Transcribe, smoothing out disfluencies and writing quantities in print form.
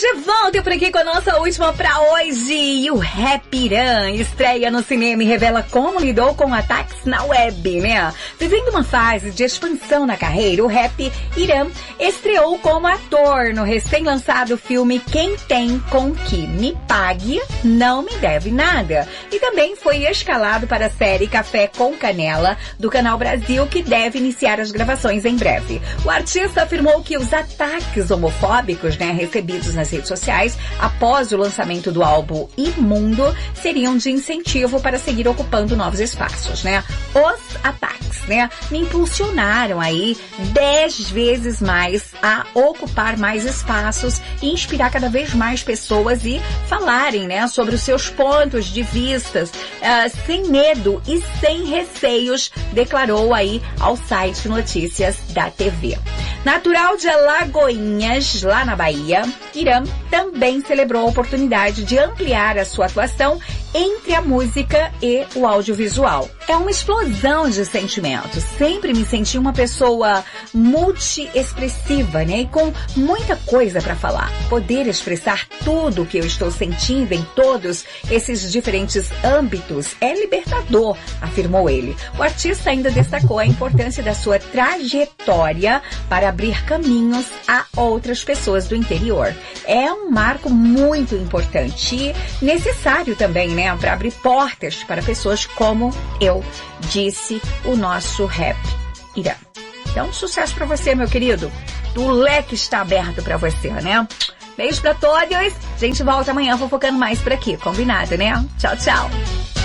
Estamos de volta por aqui com a nossa última pra hoje. E o Rap Irã estreia no cinema e revela como lidou com ataques na web, né? Vivendo uma fase de expansão na carreira, o Rap Irã estreou como ator no recém-lançado filme Quem Tem Com Que Me Pague Não Me Deve Nada. E também foi escalado para a série Café com Canela do Canal Brasil, que deve iniciar as gravações em breve. O artista afirmou que os ataques homofóbicos, né, recebidos nas redes sociais após o lançamento do álbum Imundo seriam de incentivo para seguir ocupando novos espaços, né? Os ataques, né, me impulsionaram aí 10 vezes mais a ocupar mais espaços e inspirar cada vez mais pessoas e falarem, né, sobre os seus pontos de vistas, sem medo e sem receios, declarou aí ao site Notícias da TV. Natural de Alagoinhas, lá na Bahia, Irã também celebrou a oportunidade de ampliar a sua atuação entre a música e o audiovisual. É uma explosão de sentimentos. Sempre me senti uma pessoa multi-expressiva, né? E com muita coisa para falar. Poder expressar tudo o que eu estou sentindo em todos esses diferentes âmbitos é libertador, afirmou ele. O artista ainda destacou a importância da sua trajetória para abrir caminhos a outras pessoas do interior. É um marco muito importante e necessário também, né? Para abrir portas para pessoas como eu, disse o nosso Rap Irã. Então, sucesso para você, meu querido. O leque está aberto para você, né? Beijo para todos. A gente volta amanhã fofocando mais por aqui, combinado, né? Tchau, tchau.